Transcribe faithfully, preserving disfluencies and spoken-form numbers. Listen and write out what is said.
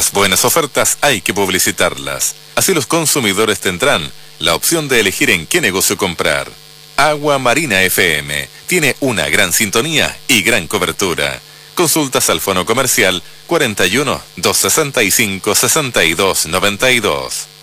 Las buenas ofertas hay que publicitarlas. Así los consumidores tendrán la opción de elegir en qué negocio comprar. Agua Marina F M tiene una gran sintonía y gran cobertura. Consultas al fono comercial cuarenta y uno, doscientos sesenta y cinco, sesenta y dos noventa y dos.